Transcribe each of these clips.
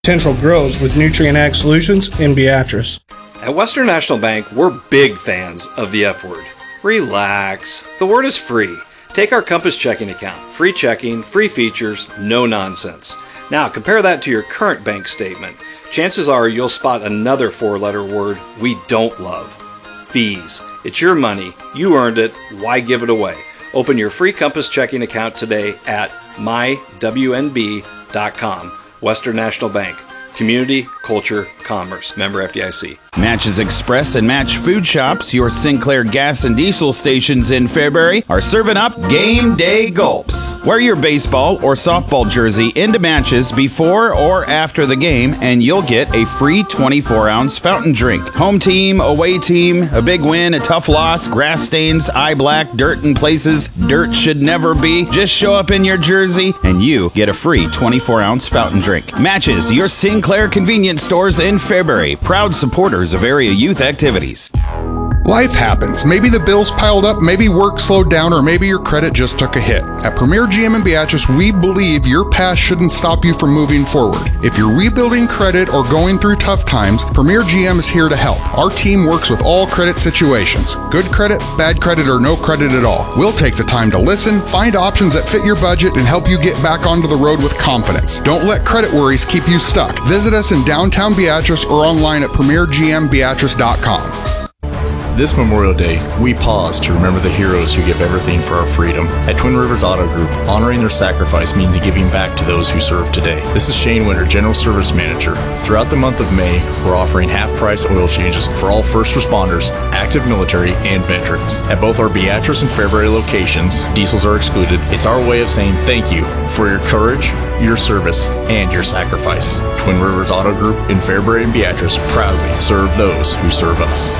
Potential grows with Nutrient Ag Solutions in Beatrice. At Western National Bank, we're big fans of the F word. Relax. The word is free. Take our Compass checking account. Free checking, free features, no nonsense. Now compare that to your current bank statement. Chances are you'll spot another 4-letter word we don't love. Fees. It's your money. You earned it. Why give it away? Open your free Compass checking account today at mywnb.com. Western National Bank. Community, culture, commerce. Member FDIC. Matches Express and Match Food Shops, your Sinclair gas and diesel stations in Fairbury, are serving up game day gulps. Wear your baseball or softball jersey into Matches before or after the game, and you'll get a free 24-ounce fountain drink. Home team, away team, a big win, a tough loss, grass stains, eye black, dirt in places dirt should never be. Just show up in your jersey, and you get a free 24-ounce fountain drink. Matches, your Sinclair convenience stores in Fairbury, proud supporters of area youth activities. Life happens. Maybe the bills piled up, maybe work slowed down, or maybe your credit just took a hit. At Premier GM in Beatrice, we believe your past shouldn't stop you from moving forward. If you're rebuilding credit or going through tough times, Premier GM is here to help. Our team works with all credit situations. Good credit, bad credit, or no credit at all. We'll take the time to listen, find options that fit your budget, and help you get back onto the road with confidence. Don't let credit worries keep you stuck. Visit us in downtown Beatrice or online at premiergmbeatrice.com. This Memorial Day, we pause to remember the heroes who give everything for our freedom. At Twin Rivers Auto Group, honoring their sacrifice means giving back to those who serve today. This is Shane Winter, General Service Manager. Throughout the month of May, we're offering half-price oil changes for all first responders, active military, and veterans. At both our Beatrice and Fairbury locations, diesels are excluded. It's our way of saying thank you for your courage, your service, and your sacrifice. Twin Rivers Auto Group in Fairbury and Beatrice proudly serve those who serve us.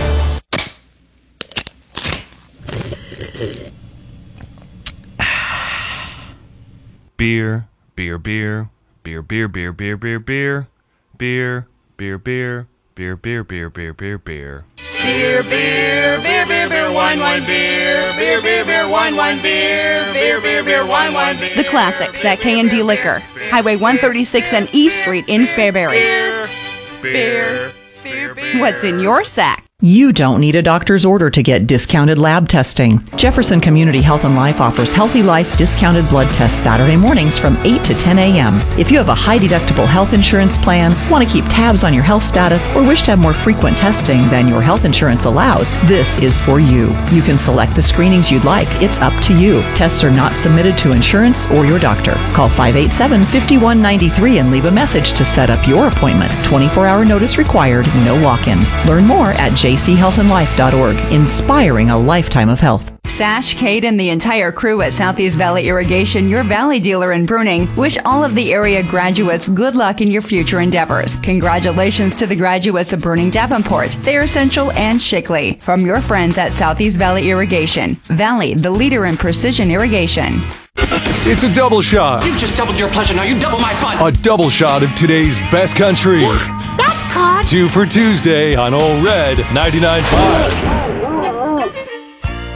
Beer, beer, beer, beer, beer, beer, beer, beer, beer, beer, beer, beer, beer, beer, beer, beer, beer, beer. Beer, beer, beer, beer, beer, wine, wine, beer, beer, beer, beer, wine, wine, beer, beer, beer, beer, wine, wine, beer. The classics at K&D Liquor, Highway 136 and E Street in Fairbury. Beer, beer, beer, beer. What's in your sack? You don't need a doctor's order to get discounted lab testing. Jefferson Community Health and Life offers Healthy Life discounted blood tests Saturday mornings from 8 to 10 a.m. If you have a high-deductible health insurance plan, want to keep tabs on your health status, or wish to have more frequent testing than your health insurance allows, this is for you. You can select the screenings you'd like. It's up to you. Tests are not submitted to insurance or your doctor. Call 587-5193 and leave a message to set up your appointment. 24-hour notice required, no walk-ins. Learn more at jchealthandlife.org, inspiring a lifetime of health. Sash, Kate, and the entire crew at Southeast Valley Irrigation, your valley dealer in Bruning, wish all of the area graduates good luck in your future endeavors. Congratulations to the graduates of Bruning Davenport, Thayer Central, and Shickley. From your friends at Southeast Valley Irrigation. Valley, the leader in precision irrigation. It's a double shot. You've just doubled your pleasure, now you double my fun. A double shot of today's best country. Yeah, that's caught. 2 for Tuesday on Ole Red 99.5.